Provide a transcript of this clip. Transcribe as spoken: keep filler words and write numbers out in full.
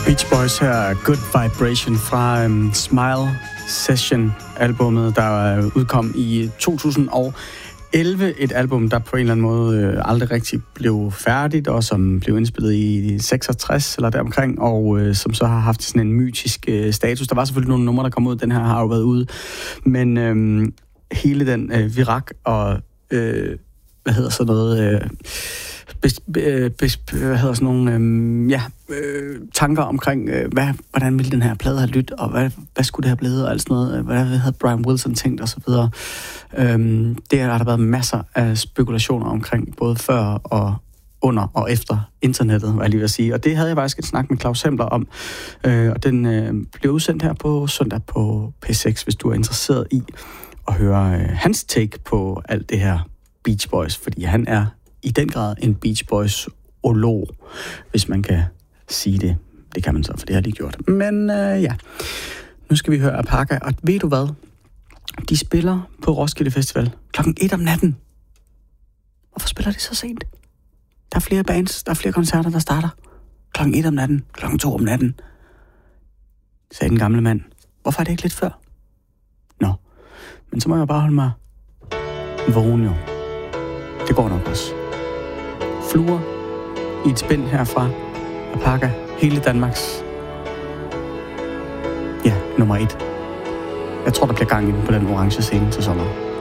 Beach Boys her, Good Vibration fra um, Smile Session-albummet, der uh, udkom i to tusind og elleve. Et album, der på en eller anden måde uh, aldrig rigtig blev færdigt, og som blev indspillet i seksogtres eller deromkring, og uh, som så har haft sådan en mytisk uh, status. Der var selvfølgelig nogle numre, der kom ud. Den her har jo været ude. Men um, hele den uh, virak og, uh, hvad hedder så noget... Uh, Bes, bes, hvad hedder sådan nogle øhm, ja, øh, tanker omkring, øh, hvad, hvordan ville den her plade have lyttet, og hvad, hvad skulle det have blevet, og alt sådan noget. Hvad havde Brian Wilson tænkt, og så videre. Øhm, det har der været masser af spekulationer omkring, både før og under og efter internettet, var jeg lige ved at sige. Og det havde jeg faktisk et snak med Claus Hempler om, øh, og den øh, blev udsendt her på søndag på P seks, hvis du er interesseret i at høre øh, hans take på alt det her Beach Boys, fordi han er i den grad en Beach Boys-olog, hvis man kan sige det. Det kan man så, for det har de gjort. Men øh, ja, nu skal vi høre Apaka, og ved du hvad? De spiller på Roskilde Festival klokken et om natten. Hvorfor spiller de så sent? Der er flere bands, der er flere koncerter, der starter klokken et om natten, klokken to om natten. Sagde den gamle mand. Hvorfor er det ikke lidt før? Nå, men så må jeg bare holde mig vågen jo. Det går nok også. Fluer i et spænd herfra Apaka, hele Danmarks ja, nummer et. Jeg tror, der bliver gang i den på den orange scene til sommer.